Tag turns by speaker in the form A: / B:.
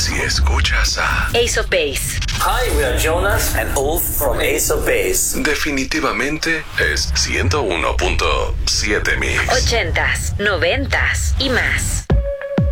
A: si escuchas a
B: Ace of Base.
C: Hi, we are Jonas and Ulf from Ace of Base.
A: definitivamente es 101.7 Mix.
B: 80s, 90s y más.